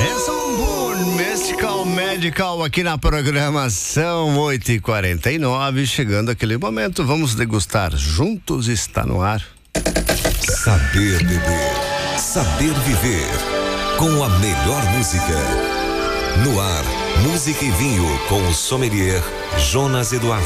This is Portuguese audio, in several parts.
Mystical Medical aqui na programação 8h49, chegando aquele momento, vamos degustar juntos, está no ar. Saber beber, saber viver, com a melhor música. No ar, música e vinho com o sommelier Jonas Eduardo.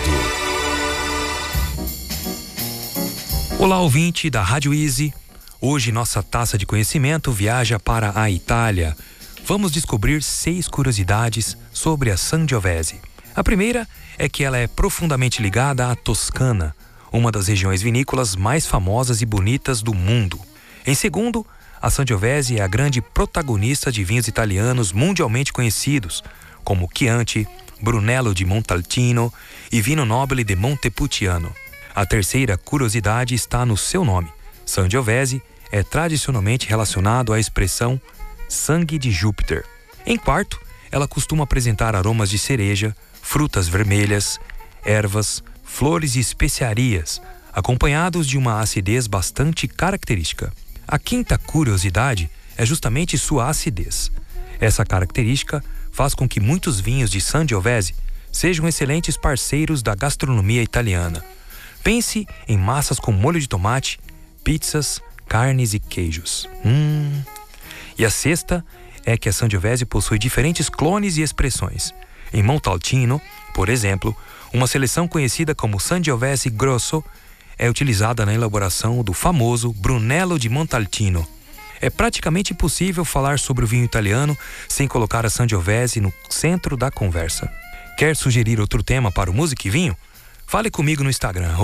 Olá, ouvinte da Rádio Easy. Hoje nossa taça de conhecimento viaja para a Itália. Vamos descobrir 6 curiosidades sobre a Sangiovese. A primeira é que ela é profundamente ligada à Toscana, uma das regiões vinícolas mais famosas e bonitas do mundo. Em segundo, a Sangiovese é a grande protagonista de vinhos italianos mundialmente conhecidos, como Chianti, Brunello di Montalcino e Vinho Nobile de Montepulciano. A terceira curiosidade está no seu nome. Sangiovese é tradicionalmente relacionado à expressão sangue de Júpiter. Em quarto, ela costuma apresentar aromas de cereja, frutas vermelhas, ervas, flores e especiarias, acompanhados de uma acidez bastante característica. A quinta curiosidade é justamente sua acidez. Essa característica faz com que muitos vinhos de Sangiovese sejam excelentes parceiros da gastronomia italiana. Pense em massas com molho de tomate, pizzas, carnes e queijos. E a sexta é que a Sangiovese possui diferentes clones e expressões. Em Montalcino, por exemplo, uma seleção conhecida como Sangiovese Grosso é utilizada na elaboração do famoso Brunello di Montalcino. É praticamente impossível falar sobre o vinho italiano sem colocar a Sangiovese no centro da conversa. Quer sugerir outro tema para o Música e Vinho? Fale comigo no Instagram,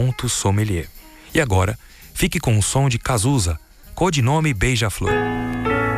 @jonas.sommelier. E agora, fique com o som de Cazuza, codinome Beija-Flor.